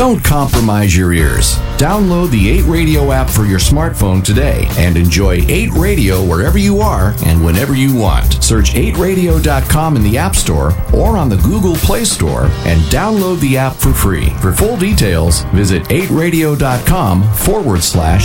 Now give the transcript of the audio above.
Don't compromise your ears. Download the 8 Radio app for your smartphone today and enjoy 8 Radio wherever you are and whenever you want. Search 8radio.com in the App Store or on the Google Play Store and download the app for free. For full details, visit 8radio.com/.